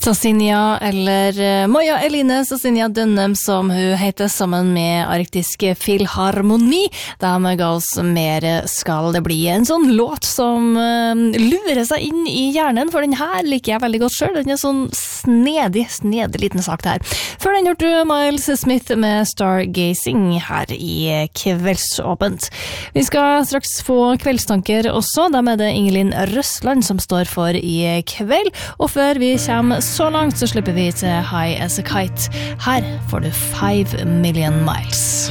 Sassinia, eller Moja Eline Sassinia Dønnem, som hun heter, sammen med Arktisk Filharmoni. De ga oss mer skal det bli. En sånn låt som lurer seg inn i hjernen, for den her liker jeg veldig godt selv. Den er sånn snedig liten sak der. Før den hørte du Miles Smith med Stargazing her i Kveldsåpent. Vi skal straks få kveldstanker også. Da er det Ingelin Røsland som står for i kveld. Og før vi kommer så langt, så slipper vi til High as a Kite. Her får du 5 Million Miles.